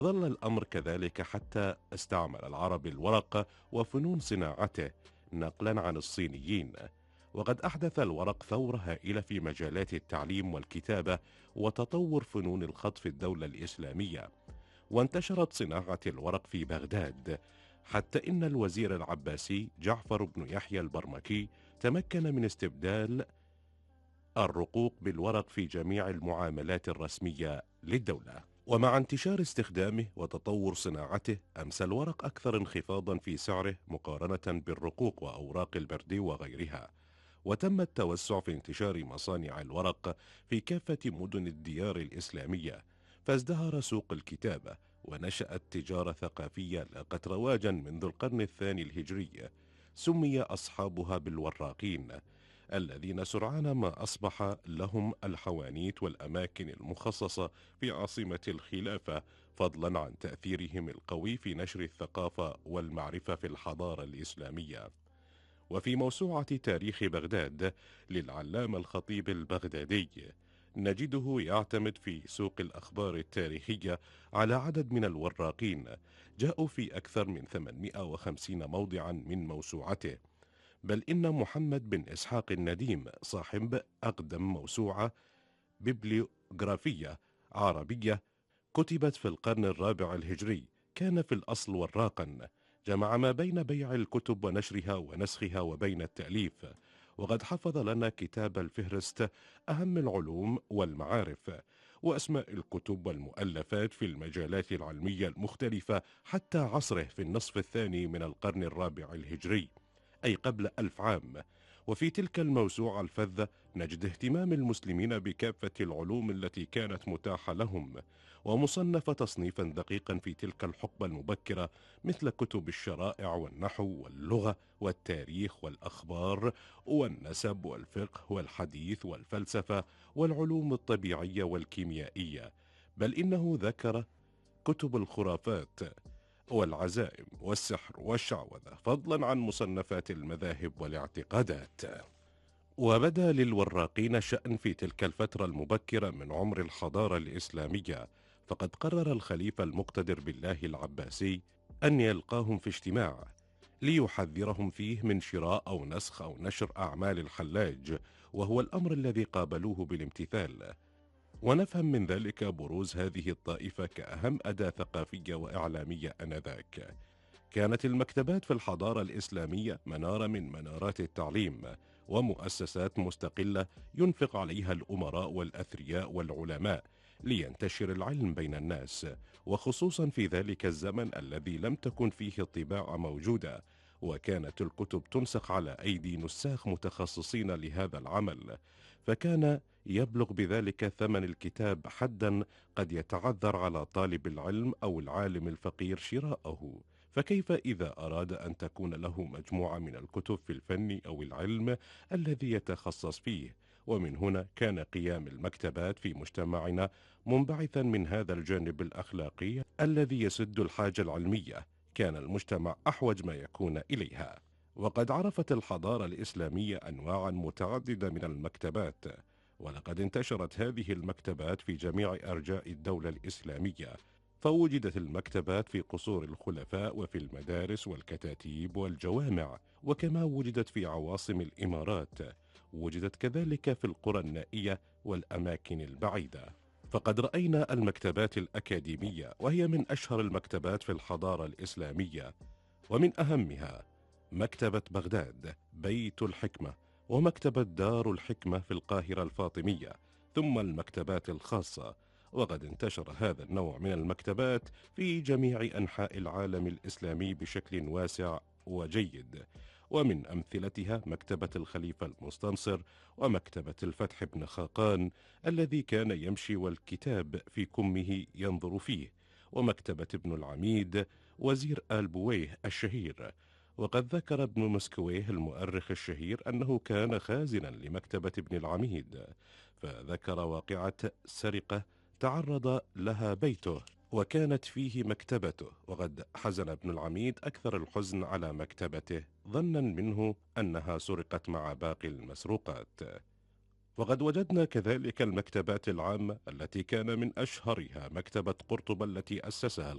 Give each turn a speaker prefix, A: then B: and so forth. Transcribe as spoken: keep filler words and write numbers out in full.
A: ظل الأمر كذلك حتى استعمل العرب الورق وفنون صناعته نقلا عن الصينيين. وقد أحدث الورق ثورة هائلة في مجالات التعليم والكتابة وتطور فنون الخط في الدولة الإسلامية، وانتشرت صناعة الورق في بغداد، حتى إن الوزير العباسي جعفر بن يحيى البرمكي تمكن من استبدال الرقوق بالورق في جميع المعاملات الرسمية للدولة. ومع انتشار استخدامه وتطور صناعته، أمس الورق أكثر انخفاضا في سعره مقارنة بالرقوق وأوراق البرد وغيرها. وتم التوسع في انتشار مصانع الورق في كافة مدن الديار الإسلامية، فازدهر سوق الكتابة ونشأت تجارة ثقافية لاقت رواجا منذ القرن الثاني الهجري. سمي أصحابها بالوراقين، الذين سرعان ما أصبح لهم الحوانيت والأماكن المخصصة في عاصمة الخلافة، فضلا عن تأثيرهم القوي في نشر الثقافة والمعرفة في الحضارة الإسلامية. وفي موسوعة تاريخ بغداد للعلامة الخطيب البغدادي نجده يعتمد في سوق الأخبار التاريخية على عدد من الوراقين جاءوا في أكثر من ثمانمائة وخمسين موضعا من موسوعته. بل إن محمد بن إسحاق النديم صاحب أقدم موسوعة ببليوغرافية عربية كتبت في القرن الرابع الهجري كان في الأصل وراقا، جمع ما بين بيع الكتب ونشرها ونسخها وبين التأليف. وقد حفظ لنا كتاب الفهرست أهم العلوم والمعارف وأسماء الكتب والمؤلفات في المجالات العلمية المختلفة حتى عصره في النصف الثاني من القرن الرابع الهجري، أي قبل ألف عام. وفي تلك الموسوعة الفذة نجد اهتمام المسلمين بكافة العلوم التي كانت متاحة لهم، ومصنفة تصنيفا دقيقا في تلك الحقبة المبكرة، مثل كتب الشرائع والنحو واللغة والتاريخ والأخبار والنسب والفقه والحديث والفلسفة والعلوم الطبيعية والكيميائية. بل إنه ذكر كتب الخرافات والعزائم والسحر والشعوذة، فضلا عن مصنفات المذاهب والاعتقادات. وبدا للوراقين شأن في تلك الفترة المبكرة من عمر الحضارة الإسلامية، فقد قرر الخليفة المقتدر بالله العباسي أن يلقاهم في اجتماع ليحذرهم فيه من شراء أو نسخ أو نشر أعمال الحلاج، وهو الأمر الذي قابلوه بالامتثال. ونفهم من ذلك بروز هذه الطائفة كأهم أداة ثقافية وإعلامية آنذاك. كانت المكتبات في الحضارة الإسلامية منارة من منارات التعليم، ومؤسسات مستقلة ينفق عليها الأمراء والأثرياء والعلماء لينتشر العلم بين الناس، وخصوصا في ذلك الزمن الذي لم تكن فيه الطباعة موجودة، وكانت الكتب تنسخ على أيدي نساخ متخصصين لهذا العمل، فكان يبلغ بذلك ثمن الكتاب حدا قد يتعذر على طالب العلم أو العالم الفقير شراءه. فكيف إذا أراد أن تكون له مجموعة من الكتب في الفن أو العلم الذي يتخصص فيه؟ ومن هنا كان قيام المكتبات في مجتمعنا منبعثا من هذا الجانب الأخلاقي الذي يسد الحاجة العلمية. كان المجتمع أحوج ما يكون إليها. وقد عرفت الحضارة الإسلامية أنواعا متعددة من المكتبات، ولقد انتشرت هذه المكتبات في جميع أرجاء الدولة الإسلامية، فوجدت المكتبات في قصور الخلفاء وفي المدارس والكتاتيب والجوامع، وكما وجدت في عواصم الإمارات، وجدت كذلك في القرى النائية والأماكن البعيدة. فقد رأينا المكتبات الأكاديمية، وهي من أشهر المكتبات في الحضارة الإسلامية، ومن أهمها مكتبة بغداد بيت الحكمة، ومكتبة دار الحكمة في القاهرة الفاطمية، ثم المكتبات الخاصة. وقد انتشر هذا النوع من المكتبات في جميع أنحاء العالم الإسلامي بشكل واسع وجيد، ومن أمثلتها مكتبة الخليفة المستنصر، ومكتبة الفتح بن خاقان الذي كان يمشي والكتاب في كمه ينظر فيه، ومكتبة ابن العميد وزير آل بويه الشهير. وقد ذكر ابن مسكويه المؤرخ الشهير أنه كان خازنا لمكتبة ابن العميد، فذكر واقعة سرقة تعرض لها بيته وكانت فيه مكتبته، وقد حزن ابن العميد أكثر الحزن على مكتبته ظنا منه أنها سرقت مع باقي المسروقات. وقد وجدنا كذلك المكتبات العامة التي كان من أشهرها مكتبة قرطبة التي أسسها